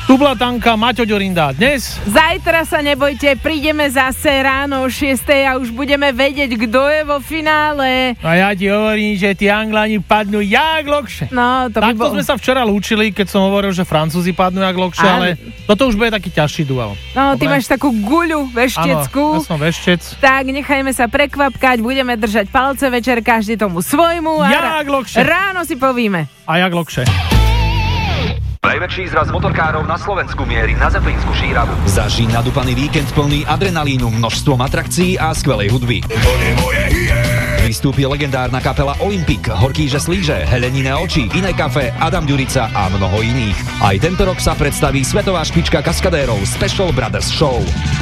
Tu bola Tanka, Maťo Ďurinda. Dnes? Zajtra sa nebojte, prídeme zase ráno o 6:00 a už budeme vedieť, kto je vo finále. A ja ti hovorím, že tí Angláni padnú jak lokše. No, to by Takto sme sa včera lúčili, keď som hovoril, že Francúzi padnú jak lokše, ale toto už bude taký ťažší duel. No, ty máš takú guľu vešteckú. Áno, ja som veštec. Tak, nechajme sa prekvapkať, budeme držať palce večer, každý tomu svojmu. Jak lokše. Ráno si povieme. A jak lokše. Najväčší zraz motorkárov na Slovensku mierí na Zeplínsku Šíravu. Zažij nadúpaný víkend plný adrenalínu, množstvom atrakcií a skvelej hudby. Vystúpi legendárna kapela Olympik, Horkýže Slíže, Helenine oči, Iné kafe, Adam Ďurica a mnoho iných. Aj tento rok sa predstaví svetová špička kaskadérov Special Brothers Show.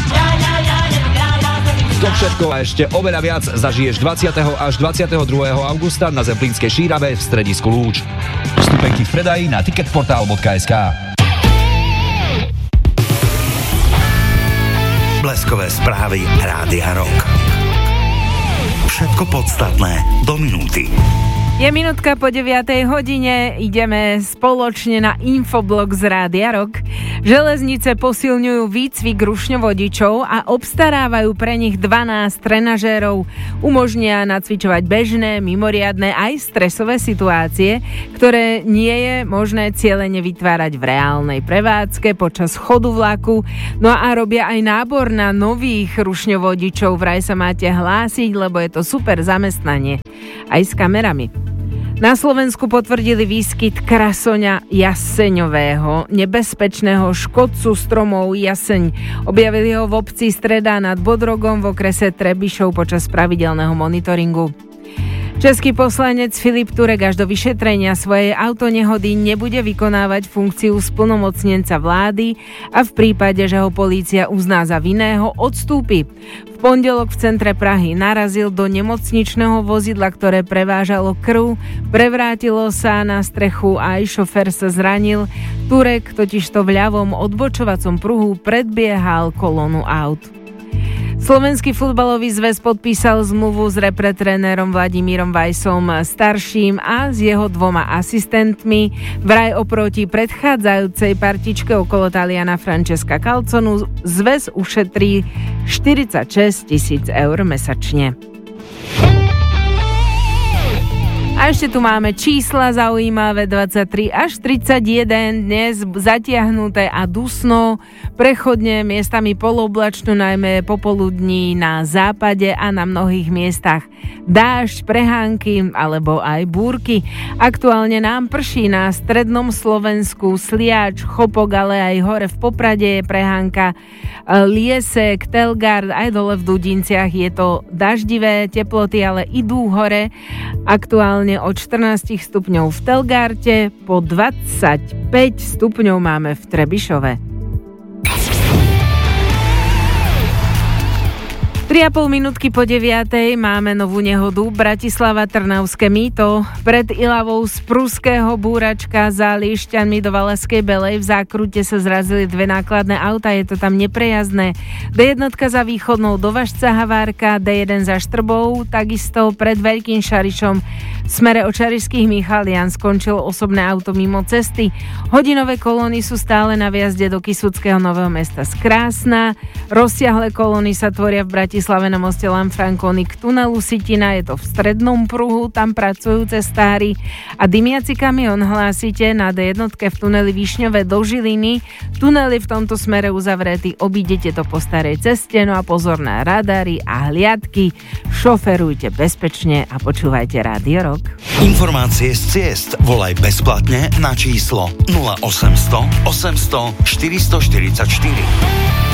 To všetko a ešte oveľa viac zažiješ 20. až 22. augusta na Zemplínskej Šírave v stredisku Lúč. Vstupenky v predaji na ticketportal.sk. Bleskové správy Rádia Rock. Všetko podstatné do minúty. Je minútka po 9:00, ideme spoločne na infoblog z Rádia Rock. Železnice posilňujú výcvik rušňovodičov a obstarávajú pre nich 12 trenažérov. Umožnia nacvičovať bežné, mimoriadne aj stresové situácie, ktoré nie je možné cielene vytvárať v reálnej prevádzke počas chodu vlaku. No a robia aj nábor na nových rušňovodičov. Vraj sa máte hlásiť, lebo je to super zamestnanie. Aj s kamerami. Na Slovensku potvrdili výskyt krasoňa jaseňového, nebezpečného škodcu stromov jaseň. Objavili ho v obci Streda nad Bodrogom v okrese Trebišov počas pravidelného monitoringu. Český poslanec Filip Turek až do vyšetrenia svojej autonehody nebude vykonávať funkciu splnomocnenca vlády a v prípade, že ho polícia uzná za vinného, odstúpi. V pondelok v centre Prahy narazil do nemocničného vozidla, ktoré prevážalo krv, prevrátilo sa na strechu a aj šofér sa zranil. Turek totižto v ľavom odbočovacom pruhu predbiehal kolónu aut. Slovenský futbalový zväz podpísal zmluvu s repretrénerom Vladimírom Vajsom starším a s jeho 2 asistentmi. Vraj oproti predchádzajúcej partičke okolo Taliana Francesca Calzonu zväz ušetrí 46 000 eur mesačne. A ešte tu máme čísla zaujímavé, 23 až 31, dnes zatiahnuté a dusno, prechodne miestami polooblačno, najmä popoludní na západe a na mnohých miestach dážď, prehánky alebo aj búrky. Aktuálne nám prší na strednom Slovensku, Sliač, Chopok, ale aj hore v Poprade je prehánka, Liesek, Telgard, aj dole v Dudinciach je to daždivé, teploty ale idú hore. Aktuálne od 14 stupňov v Telgarte, po 25 stupňov máme v Trebišove. 3,5 minútky po 9:00 máme novú nehodu. Bratislava Trnavské mýto. Pred Ilavou z pruského búračka za Liešťanmi do Valašskej Belej v zákrute sa zrazili 2 nákladné auta. Je to tam neprejazdné. D1 za Východnou do Vašca Havárka, D1 za Štrbou, takisto pred Veľkým Šarišom v smere Očarišských Michalian skončilo osobné auto mimo cesty. Hodinové kolóny sú stále na viazde do Kysuckého Nového Mesta z Krásna. Rozsiahle kolóny sa tvoria v Bratislave na moste Lanfranconi k tunelu Sitina, je to v strednom pruhu, tam pracujú cestári. A dymiaci kamión hlásite na D1 v tuneli Višňové do Žiliny. Tunel je v tomto smere uzavretý, obídete to po starej ceste, no a pozor na radary a hliadky. Šoferujte bezpečne a počúvajte Rádio Rock. Informácie z ciest volaj bezplatne na číslo 0800 800 444.